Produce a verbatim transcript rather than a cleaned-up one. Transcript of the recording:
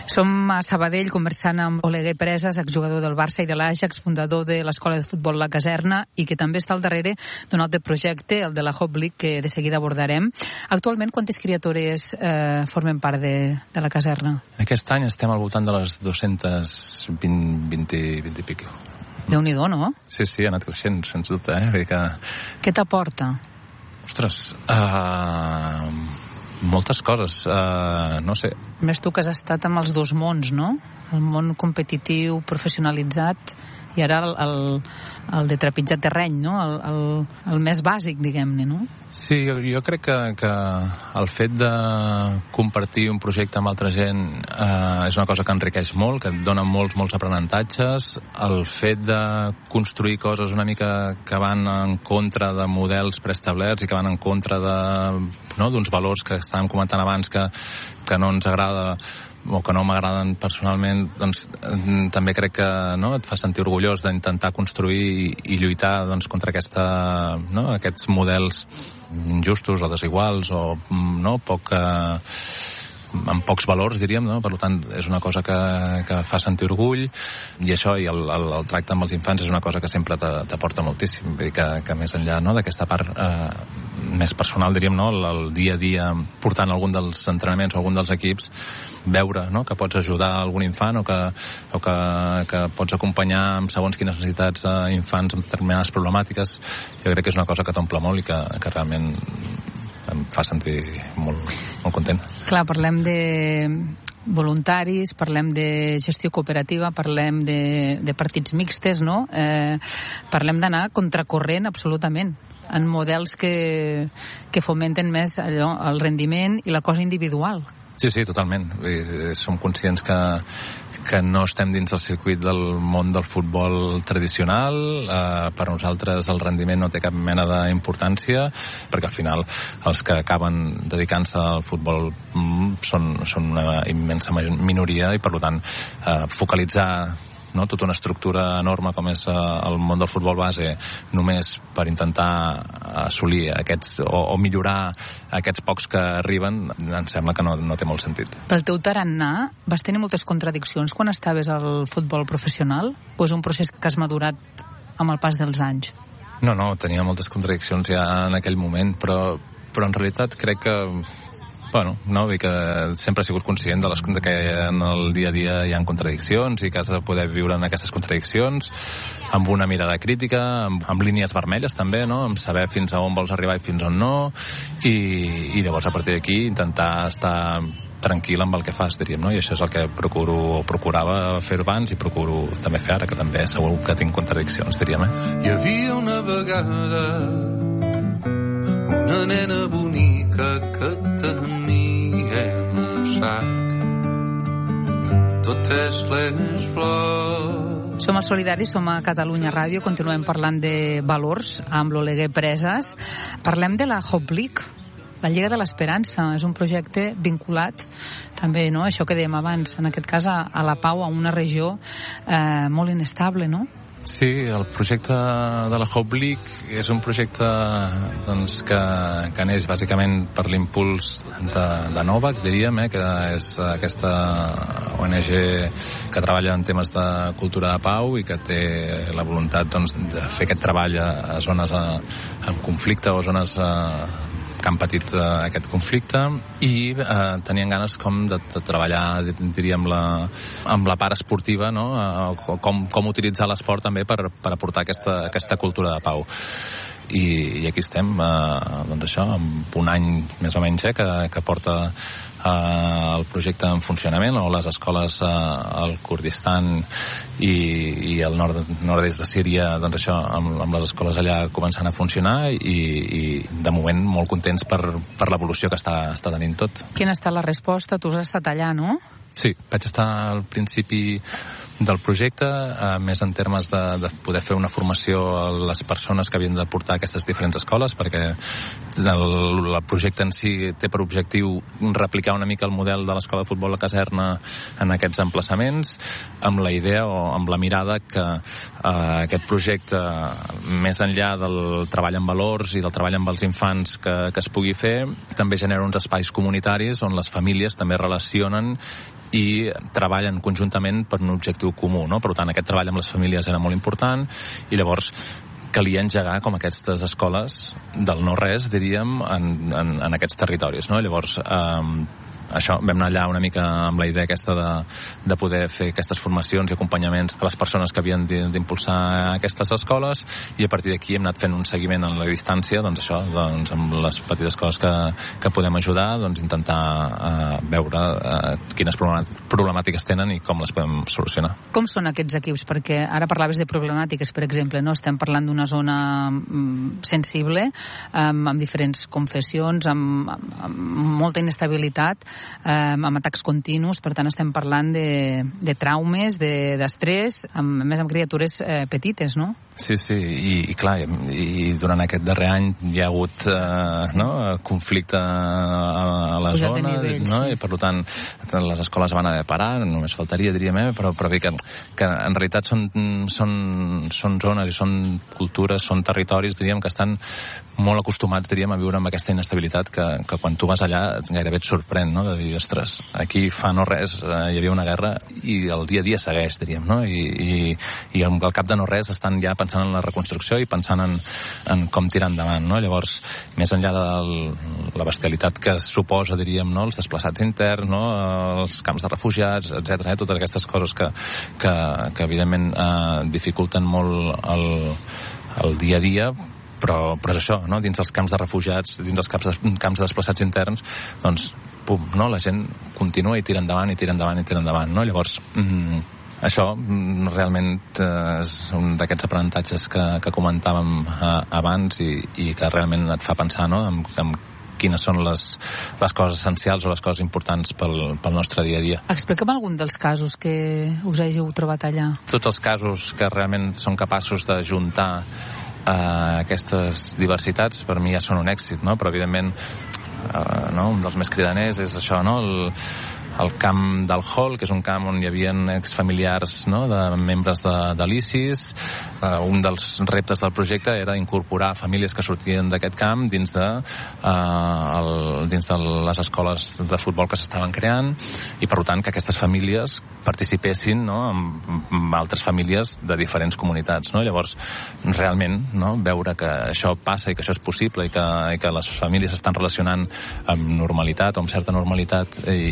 Som a Sabadell conversant amb Oleguer Presas, exjugador del Barça i de l'Ajax, fundador de l'escola de futbol La Caserna i que també està al darrere d'un altre projecte, el de la Hope League, que de seguida abordarem. Actualment, quantes criatures eh, formen part de, de La Caserna? Aquest any estem al voltant de les dos-centes vint, vint, vint i pico. Déu-n'hi-do, no? Sí, sí, ha anat creixent, sens dubte. Eh? Que... Què t'aporta? Ostres, uh... moltes coses, uh, no sé. Més tu que has estat amb els dos mons, no? El món competitiu, professionalitzat, i ara el, el, el de trepitjar terreny, no? El, el, el més bàsic, diguem-ne, no? Sí, jo, jo crec que, que el fet de compartir un projecte amb altra gent eh, és una cosa que enriqueix molt, que et dona molts, molts aprenentatges. El fet de construir coses una mica que van en contra de models preestablerts i que van en contra de, no, d'uns valors que estàvem comentant abans que, que no ens agrada o que no m'agraden personalment, doncs també crec que, no, et fa sentir orgullós d'intentar construir i, i lluitar, doncs, contra aquesta, no, aquests models injustos o desiguals o, no, poc, eh, amb pocs valors, diríem, no? Per tant, és una cosa que, que fa sentir orgull, i això, i el, el, el tracte amb els infants és una cosa que sempre t'aporta moltíssim. Vull dir que, que més enllà, no, d'aquesta part eh, més personal, diríem, no, el, el dia a dia portant algun dels entrenaments o algun dels equips, veure, no, que pots ajudar algun infant o que, o que, que pots acompanyar amb segons quines necessitats a infants amb determinades problemàtiques, jo crec que és una cosa que t'omple molt i que, que realment em fa sentir molt, molt content. Clar, parlem de voluntaris, parlem de gestió cooperativa, parlem de, de partits mixtes, no? Eh, parlem d'anar contracorrent absolutament en models que, que fomenten més allò, el rendiment i la cosa individual. Sí, sí, totalment. Som conscients que, que no estem dins del circuit del món del futbol tradicional. Eh, per nosaltres el rendiment no té cap mena d'importància, perquè al final els que acaben dedicant-se al futbol mm, són, són una immensa minoria i, per tant, eh, focalitzar, no, tota una estructura enorme com és el món del futbol base només per intentar assolir aquests o, o millorar aquests pocs que arriben, em sembla que no, no té molt sentit. Pel teu tarannà vas tenir moltes contradiccions quan estaves al futbol professional o és un procés que has madurat amb el pas dels anys? No, no, tenia moltes contradiccions ja en aquell moment, però, però en realitat crec que bueno, no, vull que sempre he sigut conscient de les de que en el dia a dia hi ha contradiccions i que has de poder viure en aquestes contradiccions amb una mirada crítica, amb, amb línies vermelles també, no? Amb saber fins a on vols arribar i fins on no, i, i llavors a partir d'aquí intentar estar tranquil amb el que fas, diríem, no? I això és el que procuro o procurava fer abans i procuro també fer ara, que també segur que tinc contradiccions, diríem, eh? Hi havia una vegada una nena bonica que tenia en un sac totes les flors. Som els Solidaris, som a Catalunya Ràdio, continuem parlant de valors amb l'Oleguer Presas. Parlem de la Hope League, la Lliga de l'Esperança. És un projecte vinculat també, no?, això que dèiem abans, en aquest cas a, a la pau, a una regió eh, molt inestable, no? Sí, el projecte de la Hope League és un projecte, doncs, que, que neix bàsicament per l'impuls de, de Novak, diríem, eh, que és aquesta O N G que treballa en temes de cultura de pau i que té la voluntat, doncs, de fer aquest treball a, a zones a, en conflicte o zones a, que han patit uh, aquest conflicte i uh, tenien ganes com de, de treballar, diríem, la, amb la part esportiva, no? Uh, com, com utilitzar l'esport també per, per aportar aquesta, aquesta cultura de pau. I, i aquí estem, uh, doncs això, amb un any més o menys, eh, que, que porta uh, el projecte en funcionament, o les escoles uh, al Kurdistan i, i al nord, nord-est de Síria, doncs això, amb, amb les escoles allà començant a funcionar i, i de moment molt contents per, per l'evolució que està, està tenint tot. Quina ha estat la resposta? Tu has estat allà, no? Sí, vaig estar al principi del projecte, eh, més en termes de, de poder fer una formació a les persones que havien de portar aquestes diferents escoles, perquè el, el projecte en si té per objectiu replicar una mica el model de l'escola de futbol La Caserna en aquests emplaçaments, amb la idea o amb la mirada que eh, aquest projecte, més enllà del treball amb valors i del treball amb els infants que, que es pugui fer, també genera uns espais comunitaris on les famílies també relacionen i treballen conjuntament per un objectiu comú, no? Per tant, aquest treball amb les famílies era molt important i llavors calia engegar com aquestes escoles del no-res, diríem, en, en, en aquests territoris, no? Llavors, eh, això, vam anar allà una mica amb la idea aquesta de, de poder fer aquestes formacions i acompanyaments a les persones que havien d'impulsar aquestes escoles, i a partir d'aquí hem anat fent un seguiment a la distància, doncs això, doncs amb les petites coses que, que podem ajudar, doncs intentar eh, veure eh, quines problemàtiques tenen i com les podem solucionar. Com són aquests equips? Perquè ara parlaves de problemàtiques, per exemple, no? Estem parlant d'una zona mm, sensible, amb, amb diferents confessions, amb, amb, amb molta inestabilitat, Um, amb atacs continus, per tant estem parlant de, de traumes, de, d'estrès, amb, a més amb criatures eh, petites, no? Sí, sí, i, i clar, i, i durant aquest darrer any hi ha hagut eh, no, conflicte a, a la Pujat zona, nivell, no? sí. I per tant les escoles van haver de parar, només faltaria, diríem, eh? però, però bé que, que en realitat són, són, són zones i són cultures, són territoris, diríem, que estan molt acostumats, diríem, a viure amb aquesta inestabilitat que, que quan tu vas allà gairebé et sorprèn, no? De dir, ostres, aquí fa no res, eh, hi havia una guerra i el dia a dia segueix, diríem, no? I, i, i al cap de no res estan ja pensant en la reconstrucció i pensant en, en com tirar endavant, no? Llavors, més enllà de la bestialitat que suposa, diríem, no? Els desplaçats interns, no? Els camps de refugiats, etcètera, eh? Totes aquestes coses que, que, que evidentment eh, dificulten molt el, el dia a dia, però, però és això, no? Dins dels camps de refugiats, dins dels camps de, camps de desplaçats interns, doncs, pum, no? La gent continua i tira endavant i tira endavant i tira endavant, no? Llavors, mm, això mm, realment eh, és un d'aquests aprenentatges que, que comentàvem eh, abans i, i que realment et fa pensar, no? En, en quines són les, les coses essencials o les coses importants pel, pel nostre dia a dia. Explica'm algun dels casos que us hàgiu trobat allà. Tots els casos que realment són capaços de juntar eh, aquestes diversitats, per mi ja són un èxit, no? Però evidentment eh, no? Un dels més cridaners és això, no? El, el camp del Hall, que és un camp on hi havia exfamiliars, no? De membres de, de l'ISIS. Uh, un dels reptes del projecte era incorporar famílies que sortien d'aquest camp dins de, uh, el, dins de les escoles de futbol que s'estaven creant, i per tant que aquestes famílies participessin, no? amb, amb altres famílies de diferents comunitats, no? Llavors, realment, no? Veure que això passa i que això és possible i que, i que les famílies s'estan relacionant amb normalitat o amb certa normalitat i